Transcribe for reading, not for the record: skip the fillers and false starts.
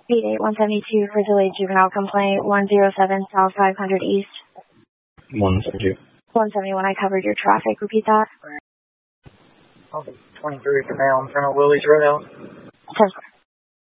88172 for delayed juvenile complaint, 107 South 500 East. 172. 171, I covered your traffic. Repeat that. 23 for now in front of Willie's Roadhouse. 10-4.